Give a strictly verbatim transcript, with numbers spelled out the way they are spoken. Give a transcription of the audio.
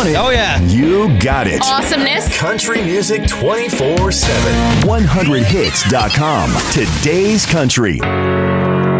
want it, Oh, yeah. you got it. Awesomeness. Country music twenty-four seven. one hundred hits dot com. Today's country.